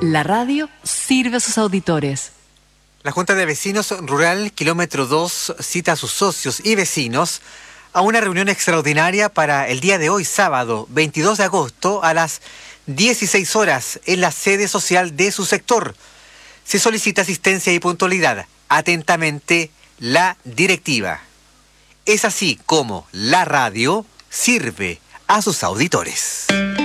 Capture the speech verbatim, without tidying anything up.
La radio sirve a sus auditores. La Junta de Vecinos Rural Kilómetro dos cita a sus socios y vecinos a una reunión extraordinaria para el día de hoy, sábado veintidós de agosto, a las dieciséis horas, en la sede social de su sector. Se solicita asistencia y puntualidad. Atentamente, la directiva. Es así como la radio sirve a sus auditores.